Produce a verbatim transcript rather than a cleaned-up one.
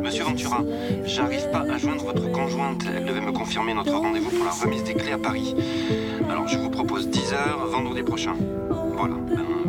Monsieur Ventura, j'arrive pas à joindre votre conjointe. Elle devait me confirmer notre rendez-vous pour la remise des clés à Paris. Alors je vous propose dix heures vendredi prochain. Voilà. Ben,